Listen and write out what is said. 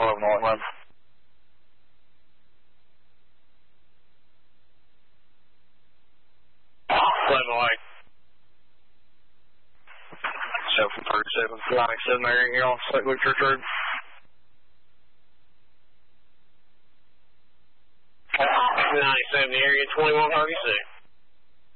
11 737, 97 area here on St. Luke Church Road. 97 area, 2136.